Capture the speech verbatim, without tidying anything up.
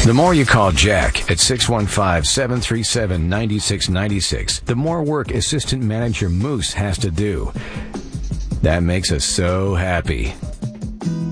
The more you call Jack at six one five, seven three seven, nine six nine six, the more work Assistant Manager Moose has to do. That makes us so happy.